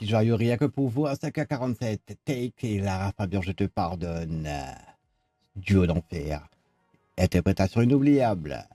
petit joyeux rien que pour vous à 5h47. Take et Lara Fabian, je te pardonne. Duo d'enfer. Interprétation inoubliable.